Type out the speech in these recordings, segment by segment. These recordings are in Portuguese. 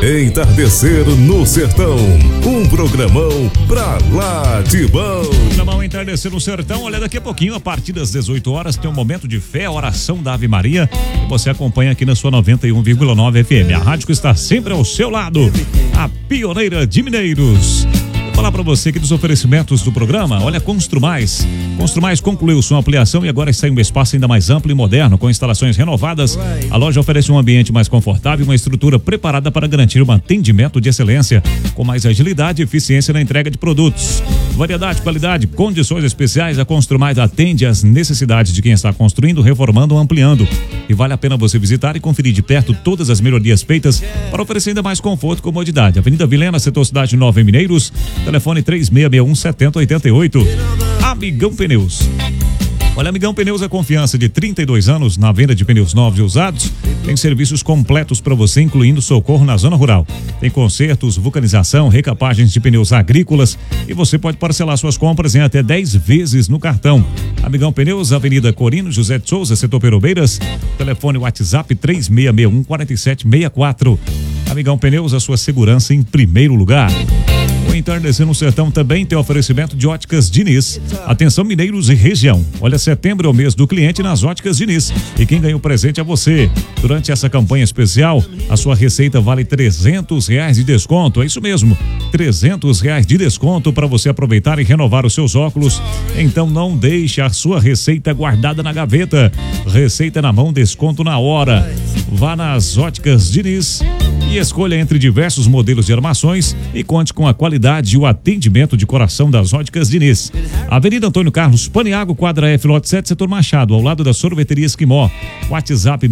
Entardecer no Sertão, um programão pra lá de bom. Programão Entardecer no Sertão, olha, daqui a pouquinho, a partir das 18 horas, tem um momento de fé, a oração da Ave Maria, que você acompanha aqui na sua 91,9 FM. A rádio que está sempre ao seu lado, a pioneira de Mineiros. Vou falar para você aqui dos oferecimentos do programa. Olha, Construmais concluiu sua ampliação e agora está em um espaço ainda mais amplo e moderno, com instalações renovadas. A loja oferece um ambiente mais confortável e uma estrutura preparada para garantir um atendimento de excelência, com mais agilidade e eficiência na entrega de produtos. Variedade, qualidade, condições especiais. A Construmais atende às necessidades de quem está construindo, reformando ou ampliando. E vale a pena você visitar e conferir de perto todas as melhorias feitas para oferecer ainda mais conforto e comodidade. Avenida Vilhena, Setor Cidade Nova, em Mineiros. Telefone 3661-7088. Amigão Pneus. Olha, Amigão Pneus é confiança de 32 anos na venda de pneus novos e usados. Tem serviços completos para você, incluindo socorro na zona rural. Tem consertos, vulcanização, recapagens de pneus agrícolas e você pode parcelar suas compras em até 10 vezes no cartão. Amigão Pneus, Avenida Corino José de Souza, Setor Perobeiras. Telefone WhatsApp 3661-4764. Amigão Pneus, a sua segurança em primeiro lugar. O Entardecer no Sertão também tem oferecimento de Óticas Diniz. Atenção, mineiros e região. Olha, setembro é o mês do cliente nas Óticas Diniz. E quem ganha o presente é você. Durante essa campanha especial, a sua receita vale R$300 de desconto. É isso mesmo, R$300 de desconto para você aproveitar e renovar os seus óculos. Então não deixe a sua receita guardada na gaveta. Receita na mão, desconto na hora. Vá nas Óticas Diniz e escolha entre diversos modelos de armações e conte com a qualidade e o atendimento de coração das Óticas Diniz. Avenida Antônio Carlos Paniago, quadra F, lote 7, Setor Machado, ao lado da Sorveteria Esquimó. WhatsApp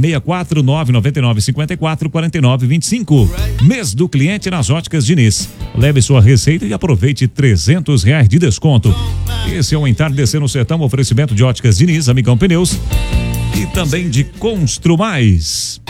64999544925. Mês do cliente nas Óticas Diniz. Leve sua receita e aproveite R$300 de desconto. Esse é o Entardecer no Sertão, oferecimento de Óticas Diniz, Amigão Pneus e também de Construmais.